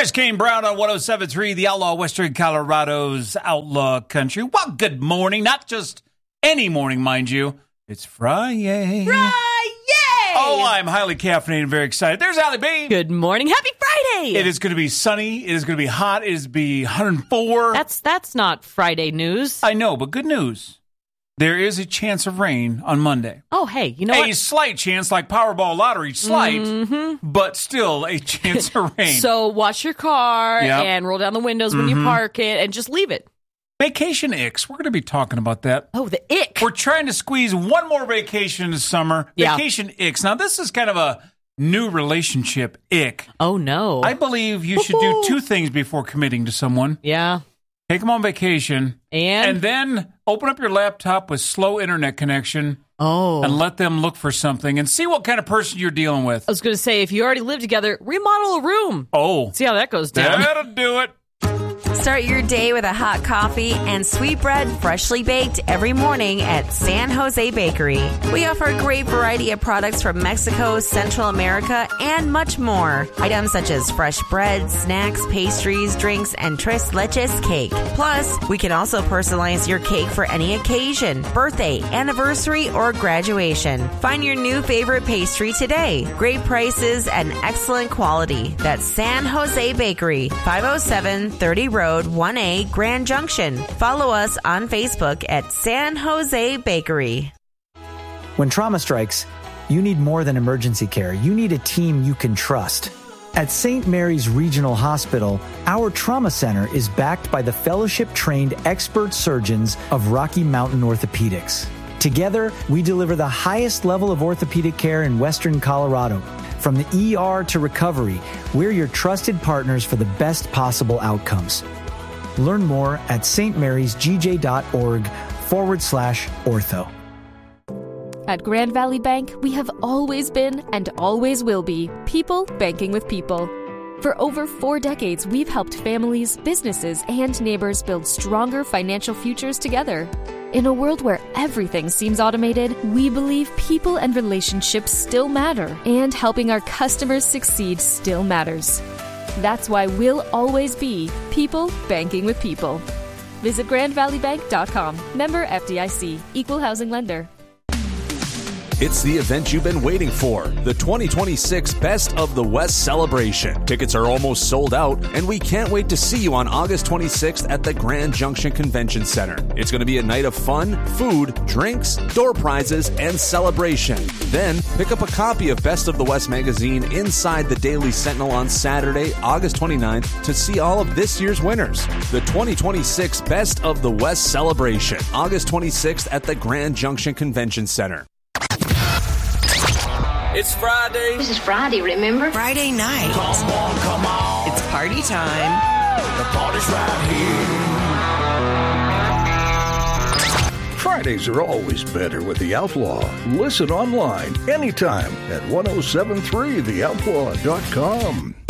There's Kane Brown on 107.3, the Outlaw Western Colorado's Outlaw Country. Well, good morning. Not just any morning, mind you. It's Friday. Oh, I'm highly caffeinated and very excited. There's Allie B. Good morning. Happy Friday. It is going to be sunny. It is going to be hot. It is going to be 104. That's not Friday news. I know, but good news. There is a chance of rain on Monday. Oh, hey, you know what? A slight chance, like Powerball lottery, slight, but still a chance of rain. So wash your car and roll down the windows when you park it and just leave it. Vacation icks. We're going to be talking about that. Oh, the ick. We're trying to squeeze one more vacation this summer. Yeah. Vacation icks. Now, this is kind of a new relationship ick. Oh, no. I believe you should do two things before committing to someone. Yeah. Take them on vacation. And then open up your laptop with slow internet connection. Oh. And let them look for something and see what kind of person you're dealing with. I was going to say, if you already live together, remodel a room. Oh. See how that goes down. That'll do it. Start your day with a hot coffee and sweet bread freshly baked every morning at San Jose Bakery. We offer a great variety of products from Mexico, Central America, and much more. Items such as fresh bread, snacks, pastries, drinks, and tres leches cake. Plus, we can also personalize your cake for any occasion, birthday, anniversary, or graduation. Find your new favorite pastry today. Great prices and excellent quality. That's San Jose Bakery, 507 30 Road 1A, Grand Junction. Follow us on Facebook at San Jose Bakery. When trauma strikes, you need more than emergency care. You need a team you can trust. At St. Mary's Regional Hospital, our trauma center is backed by the fellowship-trained expert surgeons of Rocky Mountain Orthopedics. Together, we deliver the highest level of orthopedic care in Western Colorado. From the ER to recovery, we're your trusted partners for the best possible outcomes. Learn more at stmarysgj.org/ortho. At Grand Valley Bank, we have always been and always will be people banking with people. For over 4 decades, we've helped families, businesses, and neighbors build stronger financial futures together. In a world where everything seems automated, we believe people and relationships still matter, and helping our customers succeed still matters. That's why we'll always be people banking with people. Visit GrandValleyBank.com. Member FDIC. Equal housing lender. It's the event you've been waiting for, the 2026 Best of the West celebration. Tickets are almost sold out, and we can't wait to see you on August 26th at the Grand Junction Convention Center. It's going to be a night of fun, food, drinks, door prizes, and celebration. Then, pick up a copy of Best of the West magazine inside the Daily Sentinel on Saturday, August 29th, to see all of this year's winners. The 2026 Best of the West celebration, August 26th at the Grand Junction Convention Center. It's Friday. This is Friday, remember? Friday night. Come on, come on. It's party time. The party's right here. Fridays are always better with The Outlaw. Listen online anytime at 1073theoutlaw.com.